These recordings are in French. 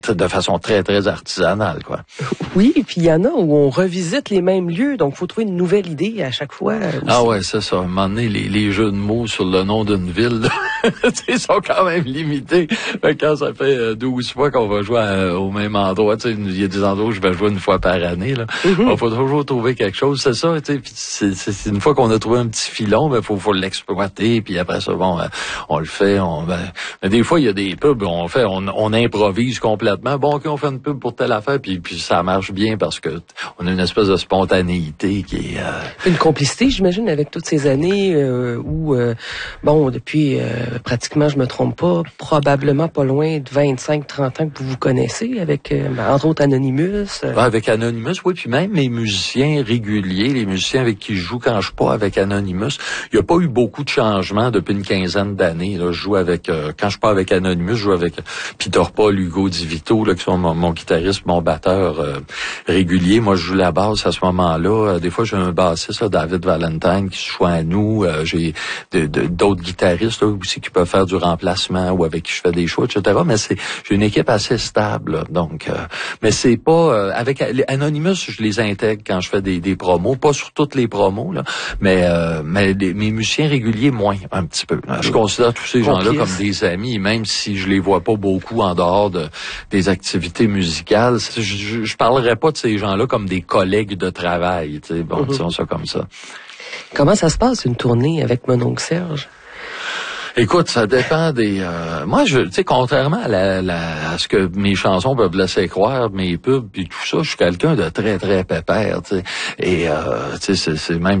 de façon très, très artisanale, quoi. Oui, puis il y en a où on revisite les mêmes lieux, donc faut trouver une nouvelle idée à chaque fois. Aussi. Ah ouais, c'est ça. À un moment donné, les jeux de mots sur le nom d'une ville, ils sont quand même limités. Quand ça fait 12 fois qu'on va jouer au même endroit, il y a des endroits où je vais jouer une fois par année, là. Il faut toujours trouver quelque chose, c'est ça. C'est une fois qu'on a trouvé un petit filon, ben faut l'exploiter, puis après ça, bon, on le fait. Mais des fois, il y a des pubs, on improvise complètement. Bon, ok, on fait une pub pour telle affaire, puis ça marche bien parce que on a une espèce de spontanéité qui est... Une complicité, j'imagine, avec toutes ces années où, depuis pratiquement, je me trompe pas, probablement pas loin de 25-30 ans que vous vous connaissez avec, entre autres, Anonymous. Avec Anonymous, oui, puis même mes musiciens réguliers, les musiciens avec qui je joue quand je suis pas avec Anonymous, il n'y a pas eu beaucoup de changements depuis une quinzaine d'années. Là, je joue avec, quand je suis pas avec Anonymous, je joue avec Peter Paul, Hugo Di Vito, là, qui sont mon guitariste, mon batteur régulier. Moi, je joue la basse à ce moment-là. Des fois, j'ai un bassiste, là, David Valentine, qui se joint à nous. J'ai d'autres guitaristes là, aussi qui peuvent faire du remplacement ou avec qui je fais des choix, etc. Mais j'ai une équipe assez stable. Là, donc, mais c'est pas avec Anonymous, je les intègre quand je fais des promos, pas sur toutes les promos, là, mais mes musiciens réguliers moins un petit peu. Là. Je considère tous ces gens-là comme des amis, même si je les vois pas beaucoup en dehors des activités musicales. Je parlerais pas de ces gens-là comme des collègues de travail, tu sais, bon, disons ça comme ça. Comment ça se passe une tournée avec mon oncle Serge? Écoute, ça dépend des... moi, tu sais, contrairement à ce que mes chansons peuvent laisser croire, mes pubs puis tout ça, je suis quelqu'un de très, très pépère, tu sais. Et, tu sais,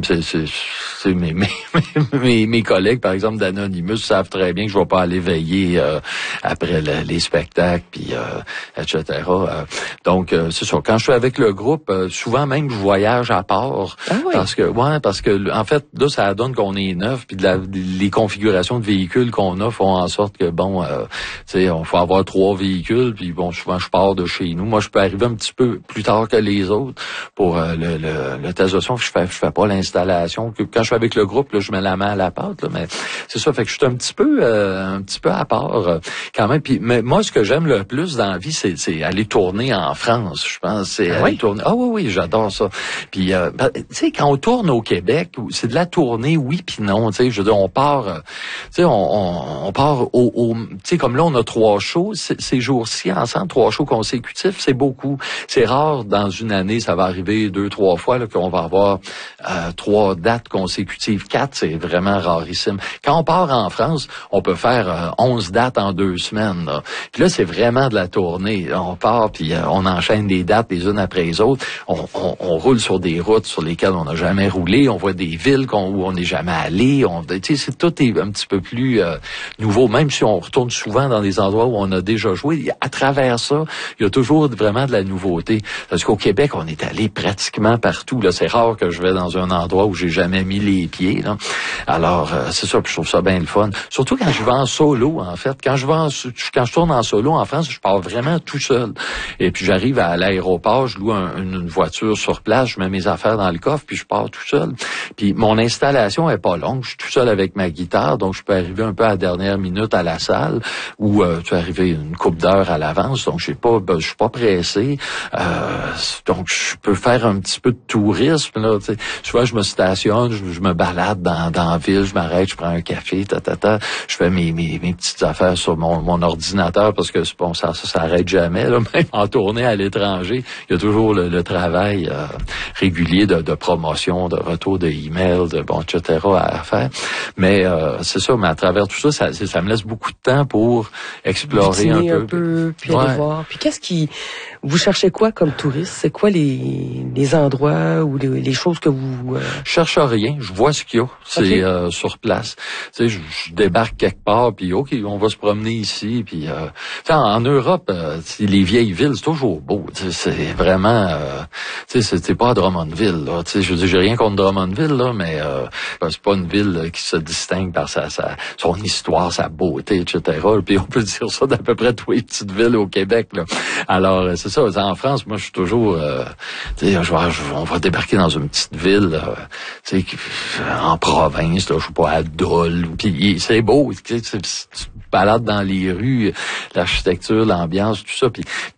c'est mes collègues, par exemple, d'Anonymous, savent très bien que je vais pas aller veiller après les spectacles, puis etc. Donc, c'est ça. Quand je suis avec le groupe, souvent même, je voyage à part. Ah oui? Parce que, en fait, là, ça donne qu'on est neuf, puis les configurations de véhicules qu'on a font en sorte que, bon, tu sais, on faut avoir 3 véhicules, puis bon, souvent, je pars de chez nous. Moi, je peux arriver un petit peu plus tard que les autres pour le test de son. Je fais pas l'installation. Quand je suis avec le groupe, là, je mets la main à la pâte, là, mais c'est ça. Fait que je suis un petit peu à part, quand même. Puis, mais moi, ce que j'aime le plus dans la vie, c'est aller tourner en France. Je pense, c'est aller tourner. Ah oui, j'adore ça. Puis, tu sais, quand on tourne au Québec, c'est de la tournée, oui puis non. Tu sais, je veux dire, on part, tu sais, on part tu sais, comme là, on a 3 shows. Ces jours-ci, ensemble, 3 shows consécutifs, c'est beaucoup. C'est rare, dans une année, ça va arriver 2-3 fois, là, qu'on va avoir 3 dates consécutives. 4, c'est vraiment rarissime. Quand on part en France, on peut faire 11 dates en 2 semaines. Là. Puis là, c'est vraiment de la tournée. On part, puis on enchaîne des dates les unes après les autres. On roule sur des routes sur lesquelles on n'a jamais roulé. On voit des villes où on n'est jamais allé. Tu sais, tout est un petit peu plus nouveau. Même si on retourne souvent dans des endroits où on a déjà joué, à travers ça, il y a toujours vraiment de la nouveauté. Parce qu'au Québec, on est allé pratiquement partout. Là, c'est rare que je vais dans un endroit où j'ai jamais mis les pieds. Là. Alors, c'est ça, puis je trouve ça bien le fun. Surtout quand je vais en solo, en fait. Quand je tourne en solo en France, je pars vraiment tout seul. Et puis j'arrive à l'aéroport, je loue une voiture sur place, je mets mes affaires dans le coffre, puis je pars tout seul. Puis mon installation est pas longue. Je suis tout seul avec ma guitare, donc je peux arriver un peu à la dernière minute à la salle, ou tu peux arriver une couple d'heures à l'avance. Donc je suis pas pressé. Donc je peux faire un petit peu de tourisme. Là, tu sais. Souvent je me stationne, je me balade dans la ville, je m'arrête, je prends un café, je fais mes petites affaires sur mon ordinateur parce que bon, ça s'arrête jamais. Là. Même en tournée à l'étranger, il y a toujours le travail régulier de promotion, de retour de email, etc. à faire. Mais c'est ça, mais à travers tout ça, ça me laisse beaucoup de temps pour explorer un peu. Puis aller voir. Puis vous cherchez quoi comme touriste? C'est quoi les endroits ou les choses que vous... Je cherche rien, je vois ce qu'il y a. C'est sur place. Tu sais, je débarque quelque part, puis OK, on va se promener ici. Puis en Europe, les vieilles villes, c'est toujours beau. C'est vraiment... tu sais, c'est pas à Drummondville. Là. Tu sais, je veux dire, j'ai rien contre Drummondville, là, mais c'est pas une ville qui se distingue par son histoire, sa beauté, etc. Puis on peut dire ça d'à peu près toutes les petites villes au Québec. Là. Alors, c'est ça. En France, moi, je suis toujours... tu sais, on va débarquer dans une petite ville, tu sais, en province, là, je sais pas, à Dole. Puis c'est beau, tu sais, tu balades dans les rues, l'architecture, l'ambiance, tout ça. Puis